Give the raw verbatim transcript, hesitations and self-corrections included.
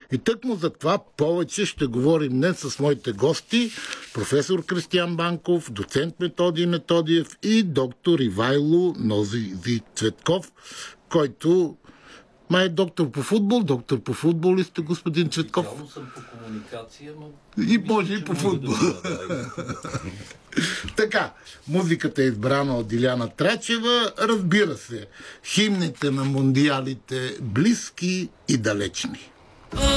И тъкмо за това повече ще говорим днес с моите гости, професор Кристиян Банков, доцент Методий Методиев и доктор Ивайло Нози Цветков, който май е доктор по футбол. Доктор по футбол ли сте, господин Цветков? Специално съм по комуникация, но... И може и по футбол. Да, Така, музиката е избрана от Диляна Трачева. Разбира се, химните на мондиалите близки и далечни.